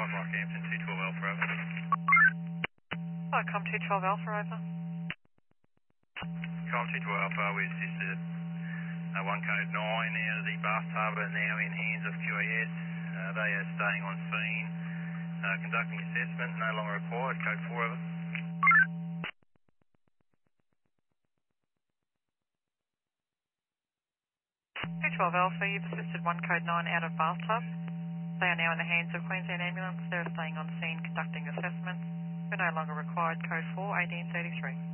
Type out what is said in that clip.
Rockhampton, 212 Alpha, over. Com 212 Alpha, over. Com 212 Alpha, we assisted one code 9 out of the bathtub are now in hands of QAS. They are staying on scene, conducting assessment, no longer required, code 4, over. 212 Alpha, you've assisted one code 9 out of bathtub. They are now in the hands of Queensland Ambulance. They're staying on scene conducting assessments. We're no longer required, code 4, 1833.